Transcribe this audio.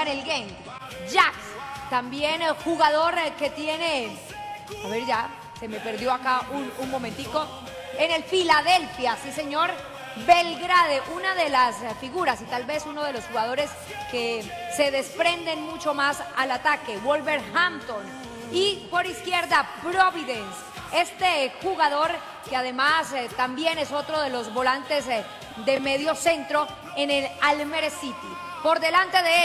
en el Genk. Jax, también jugador que tiene, a ver ya, se me perdió acá un momentico, en el Philadelphia, sí señor, Belgrade, una de las figuras y tal vez uno de los jugadores que se desprenden mucho más al ataque, Wolverhampton. Y por izquierda, Providence, este jugador que además también es otro de los volantes de medio centro en el Almere City. Por delante de él